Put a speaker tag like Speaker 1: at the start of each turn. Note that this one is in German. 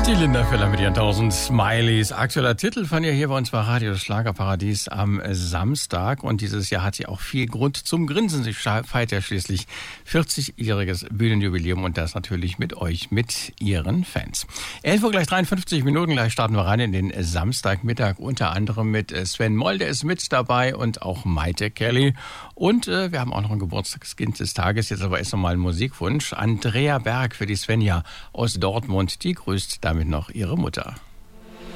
Speaker 1: Die Linda Feller mit ihren 1000 Smileys. Aktueller Titel von ihr hier bei uns bei Radio Schlagerparadies am Samstag. Und dieses Jahr hat sie auch viel Grund zum Grinsen. Sie feiert ja schließlich 40-jähriges Bühnenjubiläum und das natürlich mit euch, mit ihren Fans. 11 Uhr gleich 53 Minuten, gleich starten wir rein in den Samstagmittag. Unter anderem mit Sven Moll, der ist mit dabei und auch Maite Kelly. Und wir haben auch noch ein Geburtstagskind des Tages. Jetzt aber erst nochmal ein Musikwunsch. Andrea Berg für die Svenja aus Dortmund. Die grüßt damit noch ihre Mutter.